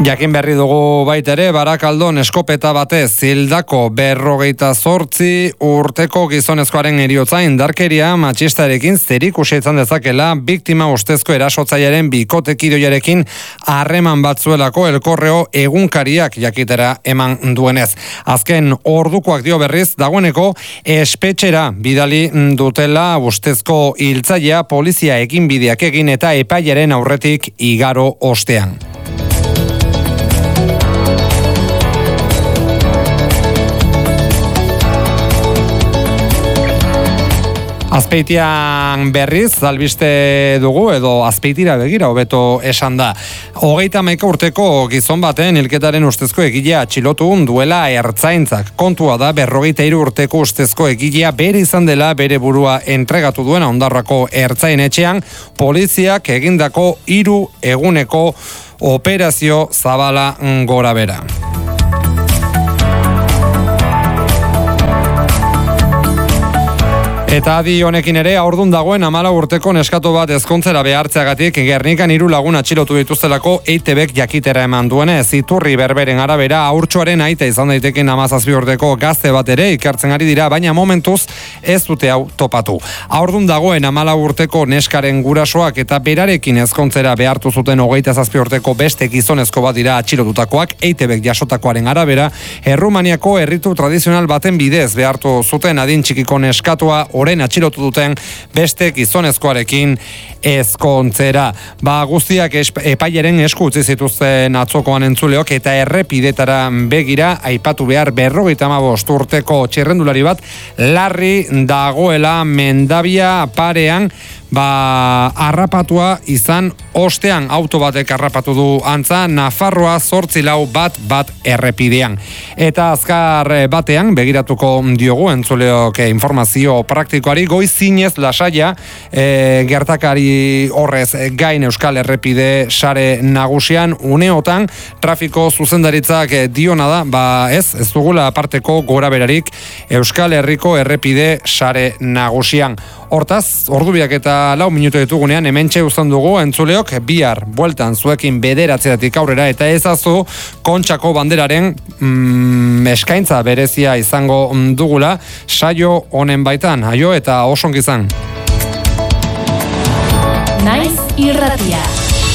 Jakin berri dugu baitere, Barakaldon eskopeta batez hildako 58 urteko gizonezkoaren heriotza indarkeria matxistarekin zerikusia izan dezakela biktima ustezko erasotzailearen bikotekidearekin harreman batzuelako Elkorreo egunkariak jakitera eman duenez. Azken ordukoak dio berriz, dagoeneko espetxera bidali dutela ustezko hiltzailea polizia eginbideak egin eta epailaren aurretik igaro ostean. Azpeitian berriz, albiste dugu edo Azpeitira begira hobeto esan da. 31 urteko gizon baten hilketaren ustezko egilea atxilotu duela ertzaintzak. Kontua da 43 urteko ustezko egilea bere izan dela bere burua entregatu duena Ondarrako ertzainetxean, poliziak egindako 3 eguneko operazio zabala gorabera. Eta adi honekin ere, aurdun dagoen 14 urteko neskato bat ezkontzera behartzeagatik Gernikan 3 lagun atxilotu dituztelako EITBek jakitera eman duenez. Iturri berberen arabera, haurtxoaren aita izan daiteken 17 urteko gazte bat ere ikertzen ari dira, baina momentuz ez dute hau topatu. Aurdun dagoen 14 urteko neskaren gurasoak eta berarekin ezkontzera behartu zuten 27 urteko beste gizonezko bat dira atxilotutakoak. EITBek jasotakoaren arabera, Errumaniako erritu tradizional baten bidez behartu zuten adin txikiko neskatua orain atxilotu duten beste gizonezkoarekin ezkontzera. Guztiak epailaren esku utzi zituzten atzokoan entzuleok eta errepidetara begira aipatu behar 55 urteko txirrendulari bat larri dagoela Mendabia parean harrapatua izan ostean auto batek harrapatu du antza Nafarroa 8-4 errepidean. Eta azkar batean begiratuko diogu entzuleok informazio praktikoari goizinez lasaia gertakari horrez gain Euskal Errepide sare nagusian uneotan trafiko zuzendaritzak diona da ez dugula aparteko goraberarik Euskal Herriko errepide sare nagusian. Hortaz, ordubiak eta 4 minutu ditugunean hementxe uzten dugu entzuleok bihar bueltan zuekin 9:00 aurrera eta ezazu Kontxako banderaren eskaintza berezia izango dugula saio honen baitan. Aio eta oso ongi izan. Naiz irratia.